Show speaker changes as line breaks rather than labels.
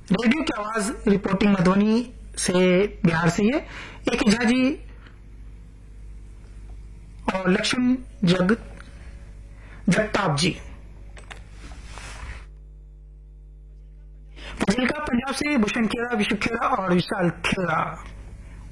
Radio की आवाज reporting Madhubani से बिहार से है। एक झा जी और लक्ष्मण जगताप जी। फजील का पंजाब से भूषण खेड़ा, विश्व खेड़ा और विशाल खेड़ा।